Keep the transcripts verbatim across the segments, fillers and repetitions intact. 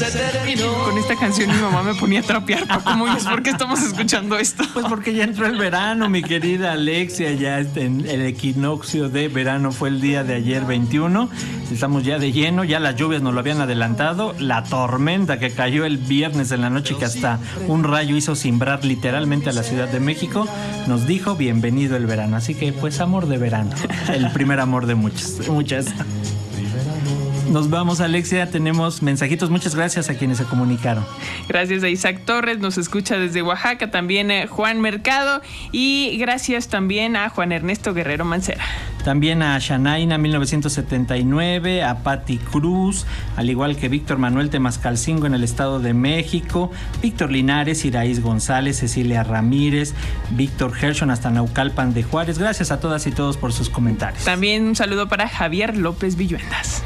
se terminó. Con esta canción mi mamá me ponía a trapear. Paco Muñoz, ¿por qué estamos escuchando esto? Pues porque ya entró el verano, mi querida Alexia. Ya este, el equinoccio de verano fue el día de ayer veintiuno. Estamos ya de lleno, ya las lluvias nos lo habían adelantado. La tormenta que cayó el viernes en la noche, que hasta un rayo hizo cimbrar literalmente a la Ciudad de México, nos dijo bienvenido el verano. Así que pues amor de verano, el primer amor de muchos, muchas. Nos vamos, Alexia, tenemos mensajitos. Muchas gracias a quienes se comunicaron. Gracias a Isaac Torres, nos escucha desde Oaxaca, también eh, Juan Mercado, y gracias también a Juan Ernesto Guerrero Mancera. También a Shanaina mil novecientos setenta y nueve, a Patti Cruz, al igual que Víctor Manuel Temascalcingo en el Estado de México, Víctor Linares, Iraíz González, Cecilia Ramírez, Víctor Gershon hasta Naucalpan de Juárez. Gracias a todas y todos por sus comentarios. También un saludo para Javier López Villuendas.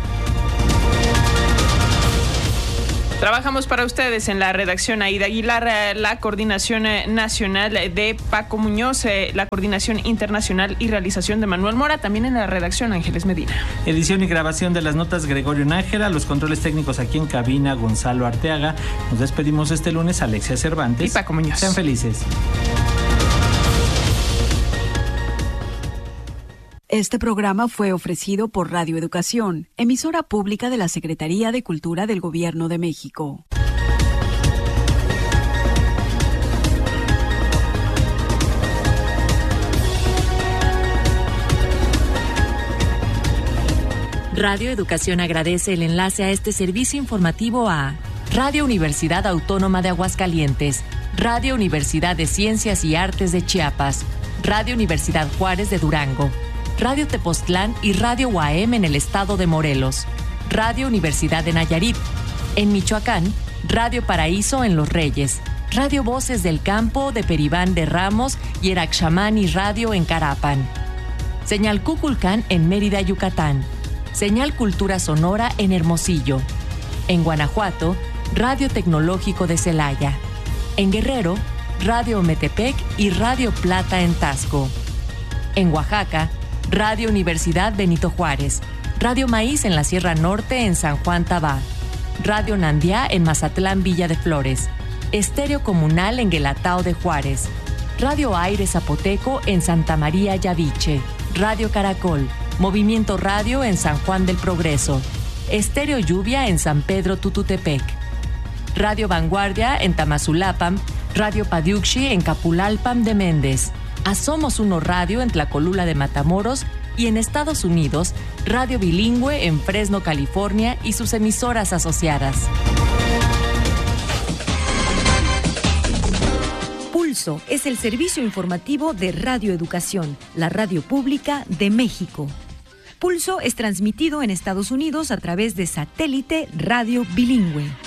Trabajamos para ustedes en la redacción Aida Aguilar, la coordinación nacional de Paco Muñoz, la coordinación internacional y realización de Manuel Mora, también en la redacción Ángeles Medina. Edición y grabación de las notas Gregorio Nájera, los controles técnicos aquí en cabina Gonzalo Arteaga. Nos despedimos este lunes, Alexia Cervantes y Paco Muñoz. Sean felices. Este programa fue ofrecido por Radio Educación, emisora pública de la Secretaría de Cultura del Gobierno de México. Radio Educación agradece el enlace a este servicio informativo a Radio Universidad Autónoma de Aguascalientes, Radio Universidad de Ciencias y Artes de Chiapas, Radio Universidad Juárez de Durango, Radio Tepoztlán y Radio U A M en el estado de Morelos, Radio Universidad de Nayarit, en Michoacán, Radio Paraíso en Los Reyes, Radio Voces del Campo de Peribán de Ramos y Eraxamani Radio en Carapan, Señal Cuculcán en Mérida, Yucatán, Señal Cultura Sonora en Hermosillo, en Guanajuato, Radio Tecnológico de Celaya, en Guerrero, Radio Metepec y Radio Plata en Tasco, en Oaxaca, Radio Universidad Benito Juárez, Radio Maíz en la Sierra Norte en San Juan Tabá, Radio Nandiá en Mazatlán Villa de Flores, Estéreo Comunal en Guelatao de Juárez, Radio Aire Zapoteco en Santa María Yaviche, Radio Caracol, Movimiento Radio en San Juan del Progreso, Estéreo Lluvia en San Pedro Tututepec, Radio Vanguardia en Tamazulapam, Radio Padiuxi en Capulalpam de Méndez, a Somos Uno Radio en Tlacolula de Matamoros y en Estados Unidos, Radio Bilingüe en Fresno, California y sus emisoras asociadas. Pulso es el servicio informativo de Radio Educación, la radio pública de México. Pulso es transmitido en Estados Unidos a través de satélite Radio Bilingüe.